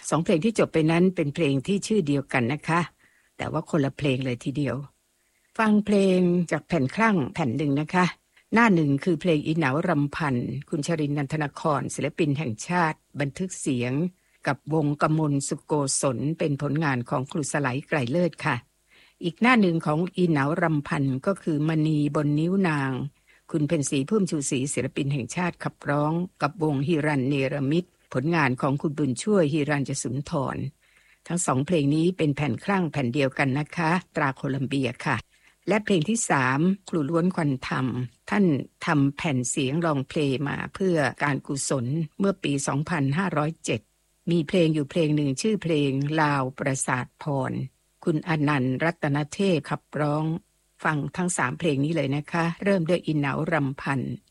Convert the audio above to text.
2เพลงที่จบไปนั้นเป็นเพลงที่ชื่อเดียวกันนะคะแต่ว่าคนละเพลงเลยทีเดียวฟังเพลงจากแผ่นคลั่งแผ่นหนึ่งนะคะหน้าหนึ่งคือเพลงอีหนาวรำพันคุณชรินทร์ นันทนครศิลปินแห่งชาติบันทึกเสียงกับวงกมลสุโกศลเป็นผลงานของครูสไลไกรเลิศค่ะอีกหน้าหนึ่งของอีหนาวรำพันก็คือมณีบนนิ้วนางคุณเพ็ญศรีพุ่มชูศรีศิลปินแห่งชาติขับร้องกับวงฮิรัญเนรมิตรผลงานของคุณบุญช่วยฮิรัญจสุนทรทั้ง2เพลงนี้เป็นแผ่นคลั่งแผ่นเดียวกันนะคะตราโคลัมเบียค่ะและเพลงที่3ครูล้วนควันธรรมท่านทำแผ่นเสียงลองเพลงมาเพื่อการกุศลเมื่อปี 2507 มีเพลงอยู่เพลงหนึ่งชื่อเพลงลาวประสาทพรคุณอนันต์รัตนเทพขับร้องฟังทั้ง3เพลงนี้เลยนะคะเริ่มด้วยอีหนาวรำพัน